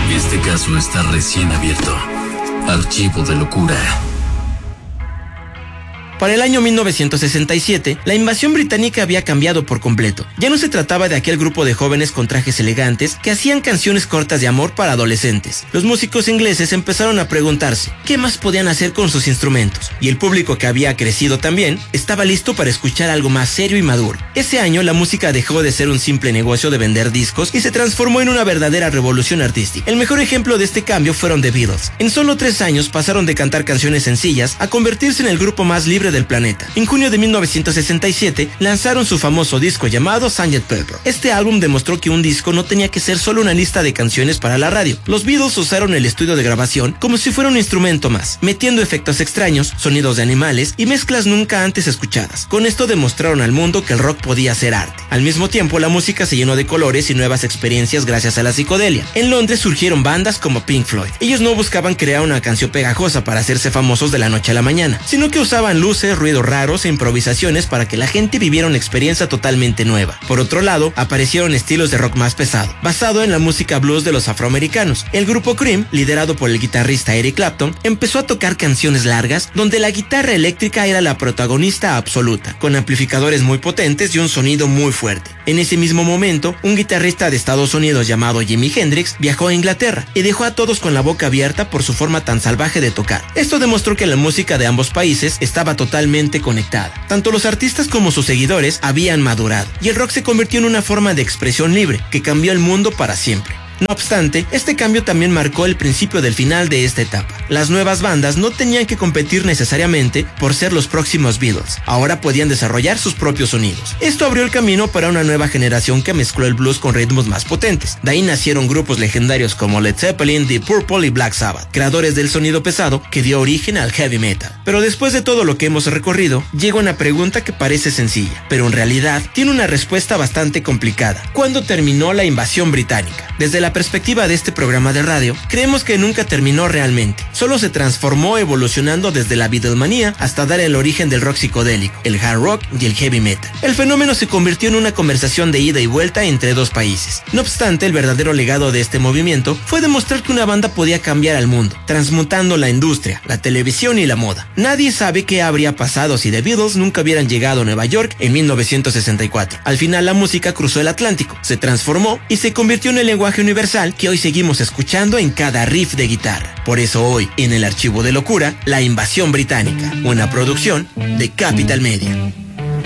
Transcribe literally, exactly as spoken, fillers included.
Este caso está recién abierto. Archivo de locura. Para el año mil novecientos sesenta y siete, la invasión británica había cambiado por completo. Ya no se trataba de aquel grupo de jóvenes con trajes elegantes que hacían canciones cortas de amor para adolescentes. Los músicos ingleses empezaron a preguntarse qué más podían hacer con sus instrumentos, y el público, que había crecido también, estaba listo para escuchar algo más serio y maduro. Ese año la música dejó de ser un simple negocio de vender discos y se transformó en una verdadera revolución artística. El mejor ejemplo de este cambio fueron The Beatles. En solo tres años pasaron de cantar canciones sencillas a convertirse en el grupo más libre del planeta. En junio de mil novecientos sesenta y siete lanzaron su famoso disco llamado sergeant Pepper. Este álbum demostró que un disco no tenía que ser solo una lista de canciones para la radio. Los Beatles usaron el estudio de grabación como si fuera un instrumento más, metiendo efectos extraños, sonidos de animales y mezclas nunca antes escuchadas. Con esto demostraron al mundo que el rock podía ser arte. Al mismo tiempo, la música se llenó de colores y nuevas experiencias gracias a la psicodelia. En Londres surgieron bandas como Pink Floyd. Ellos no buscaban crear una canción pegajosa para hacerse famosos de la noche a la mañana, sino que usaban luces, ruidos raros e improvisaciones para que la gente viviera una experiencia totalmente nueva. Por otro lado, aparecieron estilos de rock más pesado, basado en la música blues de los afroamericanos. El grupo Cream, liderado por el guitarrista Eric Clapton, empezó a tocar canciones largas donde la guitarra eléctrica era la protagonista absoluta, con amplificadores muy potentes y un sonido muy fuerte. En ese mismo momento, un guitarrista de Estados Unidos llamado Jimi Hendrix viajó a Inglaterra y dejó a todos con la boca abierta por su forma tan salvaje de tocar. Esto demostró que la música de ambos países estaba totalmente conectada. Tanto los artistas como sus seguidores habían madurado, y el rock se convirtió en una forma de expresión libre que cambió el mundo para siempre. No obstante, este cambio también marcó el principio del final de esta etapa. Las nuevas bandas no tenían que competir necesariamente por ser los próximos Beatles. Ahora podían desarrollar sus propios sonidos. Esto abrió el camino para una nueva generación que mezcló el blues con ritmos más potentes. De ahí nacieron grupos legendarios como Led Zeppelin, Deep Purple y Black Sabbath, creadores del sonido pesado que dio origen al heavy metal. Pero después de todo lo que hemos recorrido, llega una pregunta que parece sencilla, pero en realidad tiene una respuesta bastante complicada. ¿Cuándo terminó la invasión británica? Desde la perspectiva de este programa de radio, creemos que nunca terminó realmente. Solo se transformó, evolucionando desde la Beatlemanía hasta dar el origen del rock psicodélico, el hard rock y el heavy metal. El fenómeno se convirtió en una conversación de ida y vuelta entre dos países. No obstante, el verdadero legado de este movimiento fue demostrar que una banda podía cambiar al mundo, transmutando la industria, la televisión y la moda. Nadie sabe qué habría pasado si The Beatles nunca hubieran llegado a Nueva York en mil novecientos sesenta y cuatro. Al final, la música cruzó el Atlántico, se transformó y se convirtió en el lenguaje universal que hoy seguimos escuchando en cada riff de guitarra. Por eso hoy, en el Archivo de Locura, La Invasión Británica, una producción de Capital Media.